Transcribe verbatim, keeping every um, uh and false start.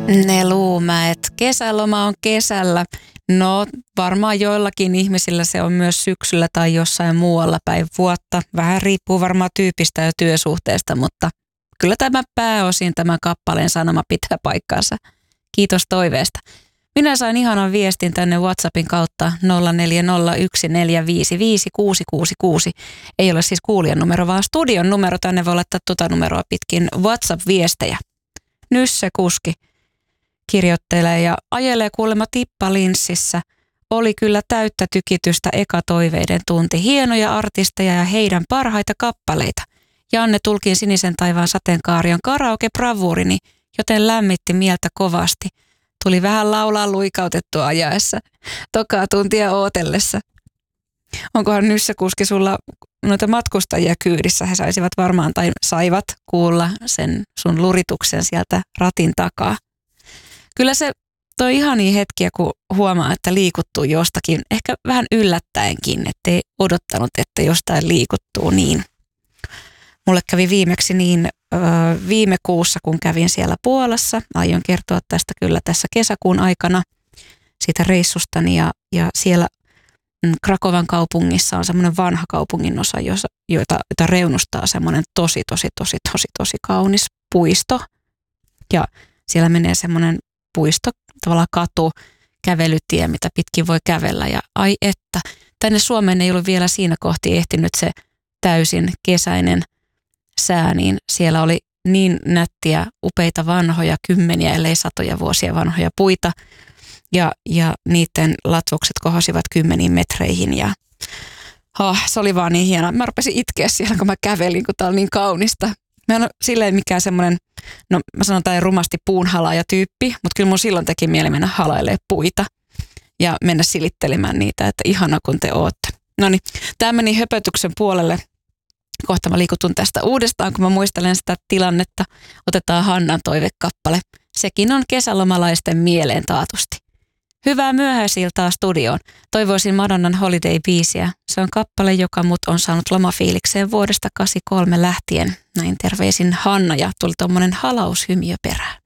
Ne Luumäet. Kesäloma on kesällä. No, varmaan joillakin ihmisillä se on myös syksyllä tai jossain muualla päin vuotta. Vähän riippuu varmaan tyypistä ja työsuhteesta, mutta kyllä tämä pääosin tämän kappaleen sanoma pitää paikkaansa. Kiitos toiveesta. Minä sain ihanan viestin tänne WhatsAppin kautta nolla neljä nolla yksi neljä viisi viisi kuusi kuusi kuusi. Ei ole siis kuulijan numero, vaan studion numero. Tänne voi laittaa tuota numeroa pitkin WhatsApp-viestejä. Nysse kuski kirjoittelee ja ajelee kuulemma tippalinssissä. Oli kyllä täyttä tykitystä eka toiveiden tunti. Hienoja artisteja ja heidän parhaita kappaleita. Janne Tulkin Sinisen taivaan sateenkaari on karaoke-bravuurini, joten lämmitti mieltä kovasti. Tuli vähän laulaa luikautettua ajaessa, tokaa tuntia ootellessa. Onkohan Nyssä kuski sulla noita matkustajia kyydissä? He saisivat varmaan tai saivat kuulla sen sun lurituksen sieltä ratin takaa. Kyllä se toi ihania hetkiä, kun huomaa, että liikuttuu jostakin, ehkä vähän yllättäenkin, ettei odottanut, että jostain liikuttuu niin. Mulle kävi viimeksi niin ö, viime kuussa, kun kävin siellä Puolassa. Aion kertoa tästä kyllä tässä kesäkuun aikana siitä reissustani ja, ja siellä mm, Krakowan kaupungissa on semmoinen vanha kaupungin osa, jossa, jota, jota reunustaa semmoinen tosi, tosi, tosi, tosi, tosi kaunis puisto. Ja siellä menee semmoinen puisto, tavallaan katu, kävelytie, mitä pitkin voi kävellä. Ja ai että, tänne Suomeen ei ollut vielä siinä kohti ehtinyt se täysin kesäinen sää, niin siellä oli niin nättiä, upeita vanhoja, kymmeniä, ellei satoja vuosia vanhoja puita. Ja, ja niiden latvokset kohosivat kymmeniin metreihin. Ja oh, se oli vaan niin hienoa. Mä rupesin itkeä siellä, kun mä kävelin, kun tää oli niin kaunista. Mä en ole silleen mikään semmoinen, no mä sanon tää rumasti puunhalaaja tyyppi, mutta kyllä mun silloin teki mieli mennä halailemaan puita ja mennä silittelemään niitä, että ihana kun te ootte. No niin, tää meni höpötyksen puolelle. Kohta mä liikutun tästä uudestaan, kun mä muistelen sitä tilannetta. Otetaan Hannan toivekappale. Sekin on kesälomalaisten mieleen taatusti. Hyvää myöhäisiltaa studioon. Toivoisin Madonnan Holiday-biisiä. Se on kappale, joka mut on saanut lomafiilikseen vuodesta kahdeksankymmentäkolme lähtien. Näin terveisin Hanna ja tuli tommonen halaushymiö perään.